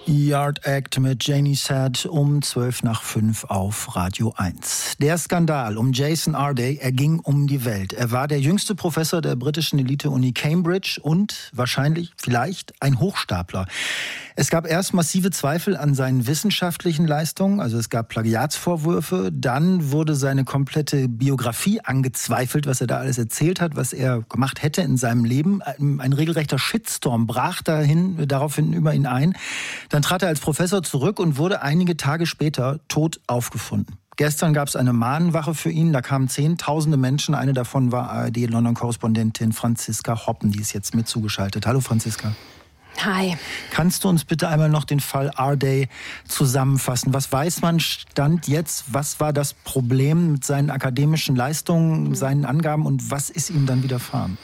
Yard Act mit Janie Sad um 5:12 auf Radio 1. Der Skandal um Jason Arday erging um die Welt. Er war der jüngste Professor der britischen Elite-Uni Cambridge und wahrscheinlich, vielleicht, ein Hochstapler. Es gab erst massive Zweifel an seinen wissenschaftlichen Leistungen, also es gab Plagiatsvorwürfe. Dann wurde seine komplette Biografie angezweifelt, was er da alles erzählt hat, was er gemacht hätte in seinem Leben. Ein regelrechter Shitstorm brach daraufhin über ihn ein. Dann trat er als Professor zurück und wurde einige Tage später tot aufgefunden. Gestern gab es eine Mahnwache für ihn, da kamen Zehntausende Menschen. Eine davon war ARD-London-Korrespondentin Franziska Hoppen, die ist jetzt mit zugeschaltet. Hallo Franziska. Hi. Kannst du uns bitte einmal noch den Fall Arday zusammenfassen? Was weiß man Stand jetzt? Was war das Problem mit seinen akademischen Leistungen, seinen Angaben und was ist ihm dann widerfahren?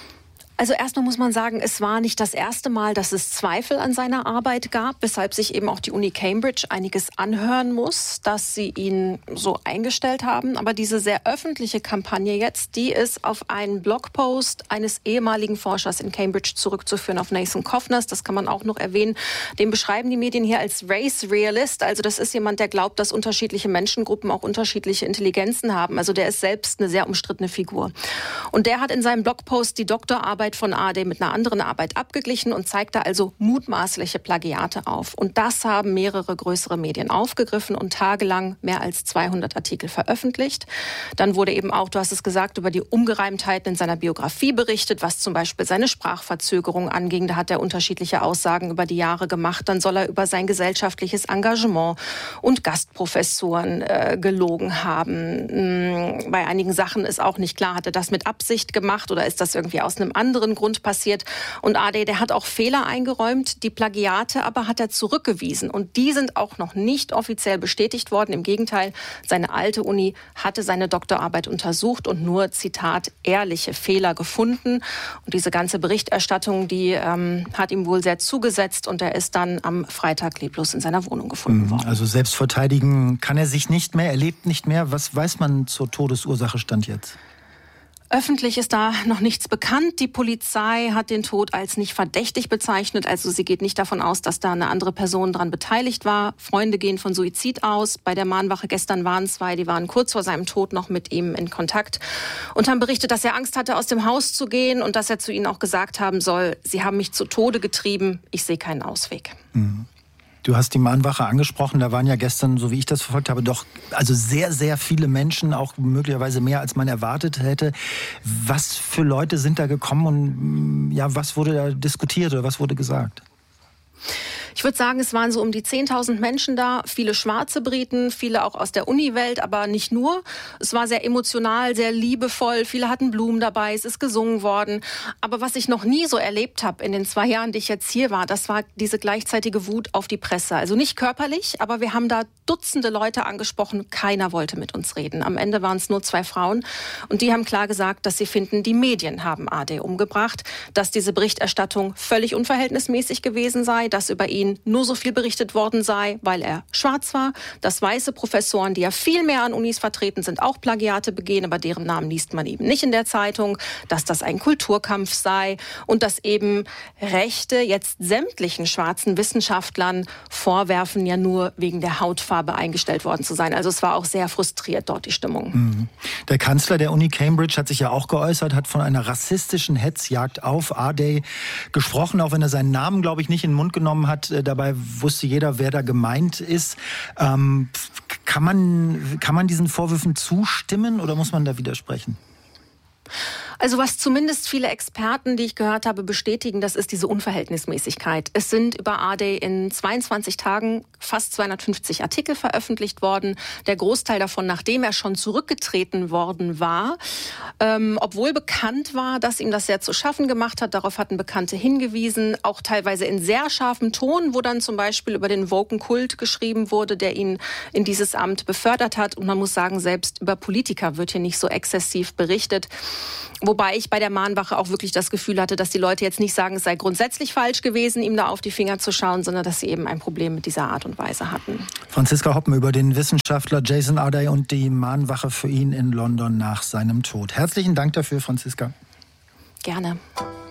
Also erstmal muss man sagen, es war nicht das erste Mal, dass es Zweifel an seiner Arbeit gab, weshalb sich eben auch die Uni Cambridge einiges anhören muss, dass sie ihn so eingestellt haben. Aber diese sehr öffentliche Kampagne jetzt, die ist auf einen Blogpost eines ehemaligen Forschers in Cambridge zurückzuführen, auf Nathan Coffners. Das kann man auch noch erwähnen. Den beschreiben die Medien hier als Race Realist. Also das ist jemand, der glaubt, dass unterschiedliche Menschengruppen auch unterschiedliche Intelligenzen haben. Also der ist selbst eine sehr umstrittene Figur. Und der hat in seinem Blogpost die Doktorarbeit von Arday mit einer anderen Arbeit abgeglichen und zeigte also mutmaßliche Plagiate auf. Und das haben mehrere größere Medien aufgegriffen und tagelang mehr als 200 Artikel veröffentlicht. Dann wurde eben auch, du hast es gesagt, über die Ungereimtheiten in seiner Biografie berichtet, was zum Beispiel seine Sprachverzögerung anging. Da hat er unterschiedliche Aussagen über die Jahre gemacht. Dann soll er über sein gesellschaftliches Engagement und Gastprofessuren gelogen haben. Bei einigen Sachen ist auch nicht klar, hat er das mit Absicht gemacht oder ist das irgendwie aus einem anderen Grund passiert. Und Arday, der hat auch Fehler eingeräumt, die Plagiate aber hat er zurückgewiesen. Und die sind auch noch nicht offiziell bestätigt worden. Im Gegenteil, seine alte Uni hatte seine Doktorarbeit untersucht und nur, Zitat, ehrliche Fehler gefunden. Und diese ganze Berichterstattung, die hat ihm wohl sehr zugesetzt und er ist dann am Freitag leblos in seiner Wohnung gefunden worden. Also selbst verteidigen kann er sich nicht mehr, er lebt nicht mehr. Was weiß man zur Todesursache Stand jetzt? Öffentlich ist da noch nichts bekannt. Die Polizei hat den Tod als nicht verdächtig bezeichnet. Also sie geht nicht davon aus, dass da eine andere Person daran beteiligt war. Freunde gehen von Suizid aus. Bei der Mahnwache gestern waren 2, die waren kurz vor seinem Tod noch mit ihm in Kontakt und haben berichtet, dass er Angst hatte, aus dem Haus zu gehen und dass er zu ihnen auch gesagt haben soll, sie haben mich zu Tode getrieben, ich sehe keinen Ausweg. Mhm. Du hast die Mahnwache angesprochen, da waren ja gestern, so wie ich das verfolgt habe, doch also sehr, sehr viele Menschen, auch möglicherweise mehr, als man erwartet hätte. Was für Leute sind da gekommen und ja, was wurde da diskutiert oder was wurde gesagt? Ich würde sagen, es waren so um die 10.000 Menschen da, viele schwarze Briten, viele auch aus der Uni-Welt, aber nicht nur. Es war sehr emotional, sehr liebevoll, viele hatten Blumen dabei, es ist gesungen worden. Aber was ich noch nie so erlebt habe in den 2 Jahren, die ich jetzt hier war, das war diese gleichzeitige Wut auf die Presse. Also nicht körperlich, aber wir haben da Dutzende Leute angesprochen, keiner wollte mit uns reden. Am Ende waren es nur 2 Frauen und die haben klar gesagt, dass sie finden, die Medien haben Arday umgebracht, dass diese Berichterstattung völlig unverhältnismäßig gewesen sei, dass über ihn nur so viel berichtet worden sei, weil er schwarz war, dass weiße Professoren, die ja viel mehr an Unis vertreten sind, auch Plagiate begehen, aber deren Namen liest man eben nicht in der Zeitung, dass das ein Kulturkampf sei und dass eben Rechte jetzt sämtlichen schwarzen Wissenschaftlern vorwerfen, ja nur wegen der Hautfarbe eingestellt worden zu sein. Also es war auch sehr frustriert dort die Stimmung. Der Kanzler der Uni Cambridge hat sich ja auch geäußert, hat von einer rassistischen Hetzjagd auf Arday gesprochen, auch wenn er seinen Namen, glaube ich, nicht in den Mund genommen hat. Dabei wusste jeder, wer da gemeint ist. Kann man diesen Vorwürfen zustimmen oder muss man da widersprechen? Also was zumindest viele Experten, die ich gehört habe, bestätigen, das ist diese Unverhältnismäßigkeit. Es sind über Arday in 22 Tagen fast 250 Artikel veröffentlicht worden. Der Großteil davon, nachdem er schon zurückgetreten worden war. Obwohl bekannt war, dass ihm das sehr zu schaffen gemacht hat. Darauf hatten Bekannte hingewiesen. Auch teilweise in sehr scharfem Ton, wo dann zum Beispiel über den Woken-Kult geschrieben wurde, der ihn in dieses Amt befördert hat. Und man muss sagen, selbst über Politiker wird hier nicht so exzessiv berichtet. Wobei ich bei der Mahnwache auch wirklich das Gefühl hatte, dass die Leute jetzt nicht sagen, es sei grundsätzlich falsch gewesen, ihm da auf die Finger zu schauen, sondern dass sie eben ein Problem mit dieser Art und Weise hatten. Franziska Hoppen über den Wissenschaftler Jason Arday und die Mahnwache für ihn in London nach seinem Tod. Herzlichen Dank dafür, Franziska. Gerne.